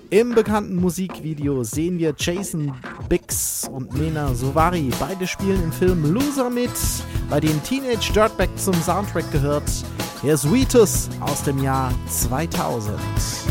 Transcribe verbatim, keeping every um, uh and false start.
Im bekannten Musikvideo sehen wir Jason Biggs und Mena Suvari. Beide spielen im Film Loser mit, bei dem Teenage Dirtbag zum Soundtrack gehört. Der Sweetus aus dem Jahr zweitausend.